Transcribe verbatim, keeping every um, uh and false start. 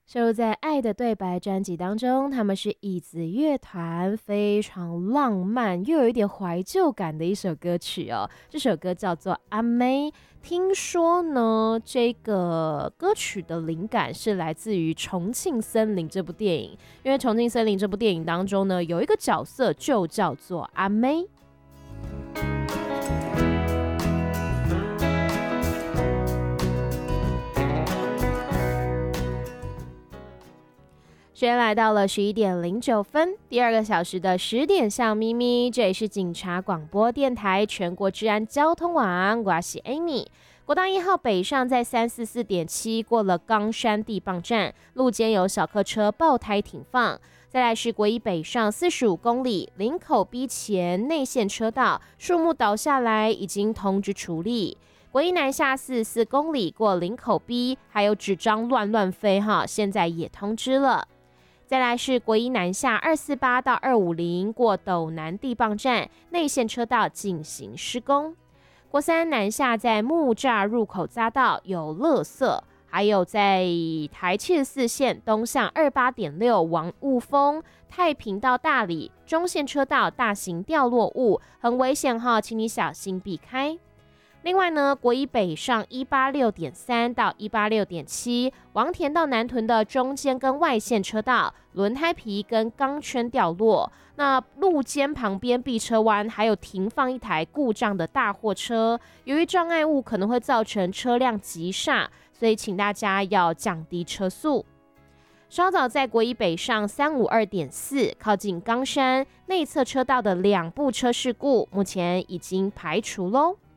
收录在《爱的对白》专辑当中，他们是椅子乐团，非常浪漫又有一点怀旧感的一首歌曲哦。这首歌叫做《阿妹》，听说呢，这个歌曲的灵感是来自于《重庆森林》这部电影，因为《重庆森林》这部电影当中呢，有一个角色就叫做阿妹。时间来到了十一点零九分，第二个小时的十点向咪咪，这里是警察广播电台全国治安交通网，我是 Amy。国道一号北上在三四四点七过了冈山地磅站，路肩有小客车爆胎停放。再来是国一北上四十五公里，林口 B 前内线车道树木倒下来，已经通知处理。国一南下四十四公里过林口 B， 还有纸张乱乱飞哈，现在也通知了。再来是国一南下二四八到二五零过斗南地磅站，内线车道进行施工。国三南下在木栅入口匝道有垃圾，还有在台七十四线东向二八点六往雾峰太平到大里中线车道大型掉落物，很危险哈，请你小心避开。另外呢，国一北上一八六点三到一八六点七，王田到南屯的中间跟外线车道轮胎皮跟钢圈掉落，那路肩旁边避车弯还有停放一台故障的大货车，由于障碍物可能会造成车辆急刹，所以请大家要降低车速。稍早在国一北上三五二点四靠近冈山内侧车道的两部车事故，目前已经排除喽。